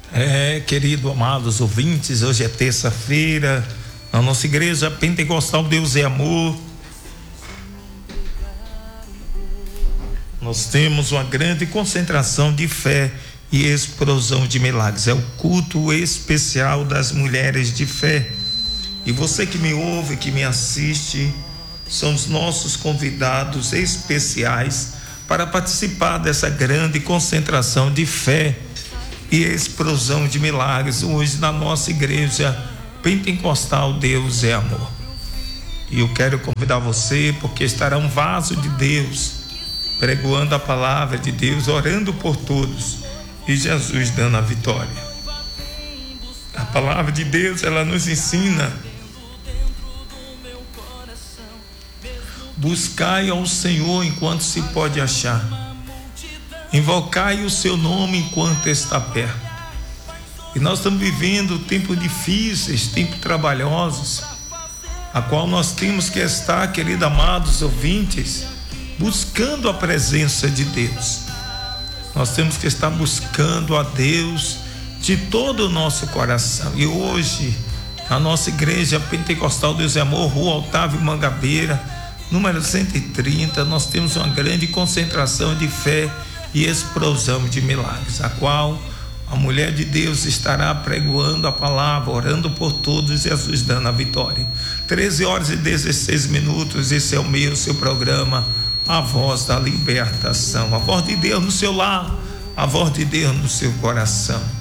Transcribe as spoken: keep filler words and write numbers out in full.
É, querido, amados ouvintes, hoje é terça-feira, na nossa igreja pentecostal Deus é Amor. Nós temos uma grande concentração de fé e explosão de milagres. É o culto especial das mulheres de fé. E você que me ouve, que me assiste, são os nossos convidados especiais para participar dessa grande concentração de fé e explosão de milagres hoje na nossa igreja pentecostal Deus é Amor. E eu quero convidar você, porque estará um vaso de Deus pregoando a palavra de Deus, orando por todos e Jesus dando a vitória. A palavra de Deus, ela nos ensina: buscai ao Senhor enquanto se pode achar, invocai o seu nome enquanto está perto. E nós estamos vivendo tempos difíceis, tempos trabalhosos, a qual nós temos que estar, queridos amados ouvintes, buscando a presença de Deus. Nós temos que estar buscando a Deus de todo o nosso coração. E hoje, a nossa igreja pentecostal Deus é Amor, Rua Otávio Mangabeira, número cento e trinta, nós temos uma grande concentração de fé e explosão de milagres, a qual a mulher de Deus estará pregoando a palavra, orando por todos, Jesus dando a vitória. treze horas e dezesseis minutos, esse é o meu, seu programa, a voz da libertação, a voz de Deus no seu lar, a voz de Deus no seu coração.